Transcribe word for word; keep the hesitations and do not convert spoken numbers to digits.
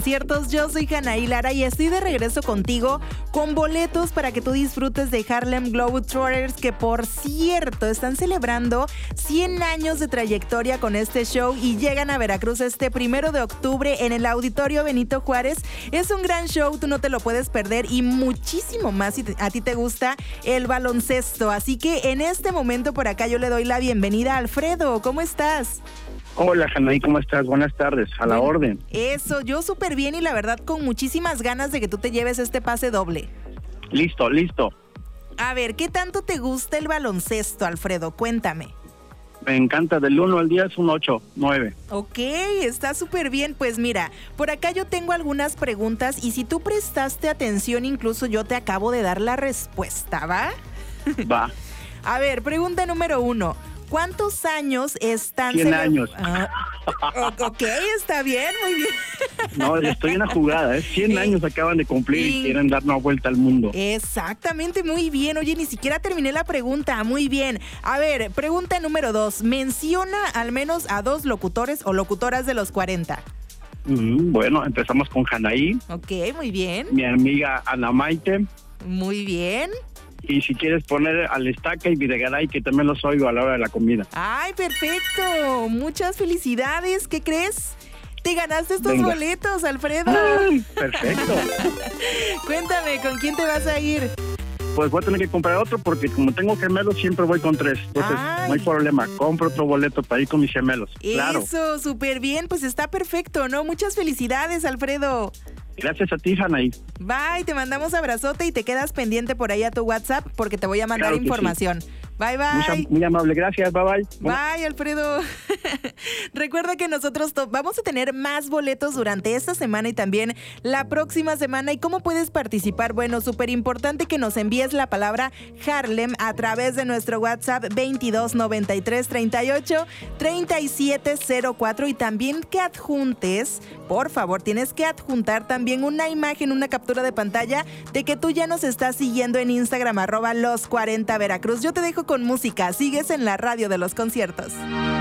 Ciertos, yo soy Anaí Lara y estoy de regreso contigo con boletos para que tú disfrutes de Harlem Globetrotters, que por cierto están celebrando cien años de trayectoria con este show y llegan a Veracruz este primero de octubre en el Auditorio Benito Juárez. Es un gran show, tú no te lo puedes perder y muchísimo más si a ti te gusta el baloncesto. Así que en este momento por acá yo le doy la bienvenida a Alfredo. ¿Cómo estás? Hola, Anaí, ¿cómo estás? Buenas tardes, a la orden. Eso, yo súper bien y la verdad con muchísimas ganas de que tú te lleves este pase doble. Listo, listo. A ver, ¿qué tanto te gusta el baloncesto, Alfredo? Cuéntame. Me encanta, del uno al diez, un ocho, nueve. Ok, está súper bien. Pues mira, por acá yo tengo algunas preguntas y si tú prestaste atención, incluso yo te acabo de dar la respuesta, ¿va? Va. A ver, pregunta número uno. ¿Cuántos años están? cien años. Ah, ok, está bien, muy bien. No, estoy en la jugada, ¿eh? cien Sí. años acaban de cumplir y Sí. quieren dar una vuelta al mundo. Exactamente, muy bien. Oye, ni siquiera terminé la pregunta, muy bien. A ver, pregunta número dos. Menciona al menos a dos locutores o locutoras de los cuarenta. Mm, bueno, empezamos con Anaí, Ok, muy bien. mi amiga Ana Maite, Muy bien. y si quieres poner al Estaca y Videgaray, que también los oigo a la hora de la comida. Ay, perfecto. Muchas felicidades. ¿Qué crees? Te ganaste estos Venga. boletos, Alfredo. Ay, perfecto. Cuéntame, ¿con quién te vas a ir? Pues voy a tener que comprar otro porque como tengo gemelos siempre voy con tres. Entonces Ay. no hay problema, compro otro boleto para ir con mis gemelos. Claro. Eso, súper bien. Pues está perfecto, ¿no? Muchas felicidades, Alfredo. Gracias a ti, Anaí. Bye, te mandamos abrazote y te quedas pendiente por ahí a tu WhatsApp porque te voy a mandar Claro que información. Bye, bye. Muy, muy amable, gracias, bye bye. Bye, Alfredo. Recuerda que nosotros to- vamos a tener más boletos durante esta semana y también la próxima semana. ¿Y cómo puedes participar? Bueno, súper importante que nos envíes la palabra Harlem a través de nuestro WhatsApp veintidós noventa y tres treinta y ocho treinta y siete cero cuatro y también que adjuntes, por favor, tienes que adjuntar también una imagen, una captura de pantalla de que tú ya nos estás siguiendo en Instagram, arroba los cuarenta Veracruz. Yo te dejo con música, sigues en la radio de los conciertos.